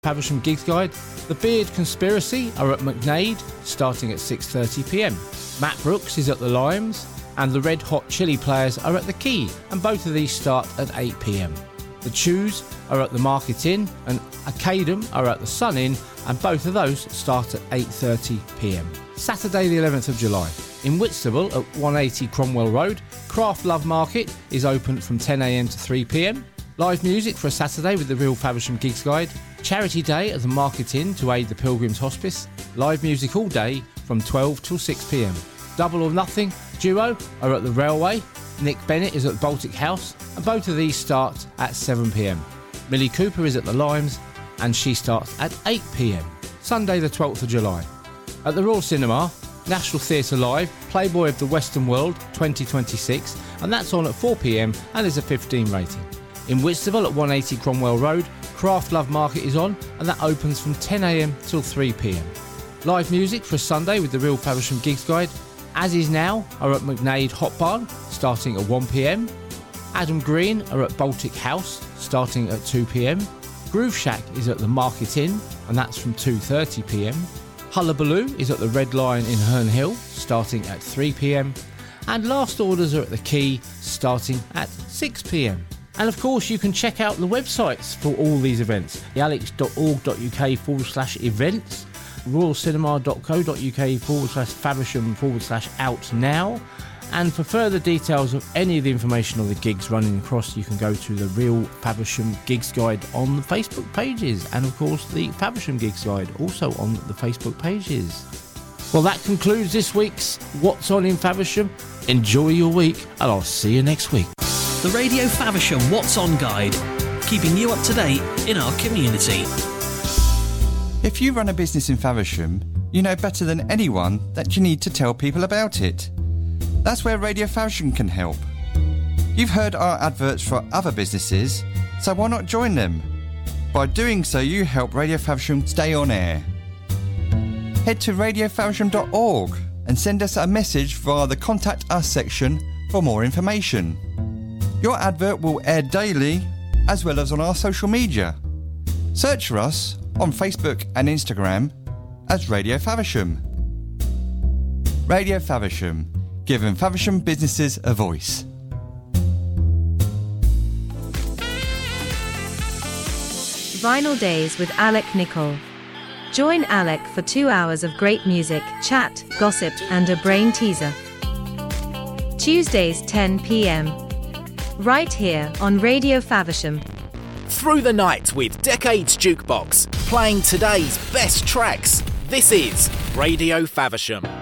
Faversham Gigs Guide. The Beard Conspiracy are at McNaid, starting at 6:30pm. Matt Brooks is at the Limes, and the Red Hot Chili Players are at the Key, and both of these start at 8pm. The Chews are at the Market Inn, and Academ are at the Sun Inn, and both of those start at 8:30pm. Saturday the 11th of July. In Whitstable at 180 Cromwell Road, Craft Love Market is open from 10am to 3pm. Live music for a Saturday with the Real Faversham Gigs Guide. Charity Day at the Market Inn to aid the Pilgrims Hospice. Live music all day from 12 till 6pm. Double or Nothing duo are at the Railway. Nick Bennett is at the Baltic House, and both of these start at 7pm. Millie Cooper is at the Limes, and she starts at 8pm. Sunday the 12th of July. At the Royal Cinema, National Theatre Live, Playboy of the Western World 2026, and that's on at 4pm and is a 15 rating. In Whitstable at 180 Cromwell Road, Craft Love Market is on, and that opens from 10am till 3pm. Live music for a Sunday with the Real Faversham Gigs Guide. As Is Now are at McNaid Hot Barn, starting at 1pm. Adam Green are at Baltic House, starting at 2pm. Groove Shack is at the Market Inn, and that's from 2:30pm. Hullabaloo is at the Red Lion in Herne Hill, starting at 3pm. And Last Orders are at the Key, starting at 6pm. And of course, you can check out the websites for all these events: thealex.org.uk/events, royalcinema.co.uk/Faversham/out now. And for further details of any of the information on the gigs running across, you can go to the Real Faversham Gigs Guide on the Facebook pages, and of course the Faversham Gigs Guide also on the Facebook pages. Well, that concludes this week's What's On in Faversham. Enjoy your week, and I'll see you next week. The Radio Faversham What's On Guide, keeping you up to date in our community. If you run a business in Faversham, you know better than anyone that you need to tell people about it. That's where Radio Faversham can help. You've heard our adverts for other businesses, so why not join them? By doing so, you help Radio Faversham stay on air. Head to radiofaversham.org and send us a message via the Contact Us section for more information. Your advert will air daily, as well as on our social media. Search for us on Facebook and Instagram as Radio Faversham. Radio Faversham, giving Faversham businesses a voice. Vinyl Days with Alec Nicol. Join Alec for 2 hours of great music, chat, gossip, and a brain teaser. Tuesdays 10pm. Right here on Radio Faversham. Through the night with Decades Jukebox, playing today's best tracks. This is Radio Faversham.